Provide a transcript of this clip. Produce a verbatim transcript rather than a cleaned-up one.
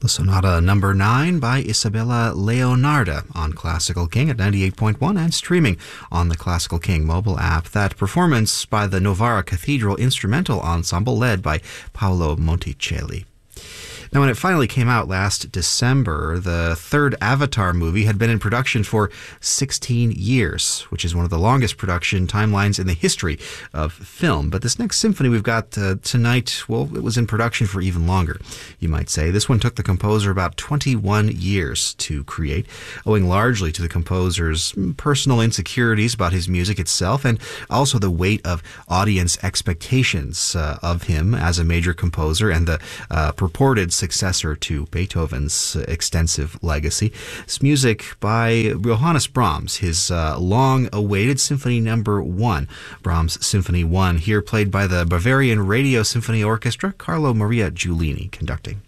Sonata number nine by Isabella Leonarda on Classical King at ninety-eight point one and streaming on the Classical King mobile app. That performance by the Novara Cathedral Instrumental Ensemble led by Paolo Monticelli. Now, when it finally came out last December, the third Avatar movie had been in production for sixteen years, which is one of the longest production timelines in the history of film. But this next symphony we've got uh, tonight, well, it was in production for even longer, you might say. This one took the composer about twenty-one years to create, owing largely to the composer's personal insecurities about his music itself and also the weight of audience expectations uh, of him as a major composer and the uh, purported successor to Beethoven's extensive legacy. It's music by Johannes Brahms, his uh, long-awaited Symphony Number One. Brahms Symphony One, here played by the Bavarian Radio Symphony Orchestra, Carlo Maria Giulini conducting.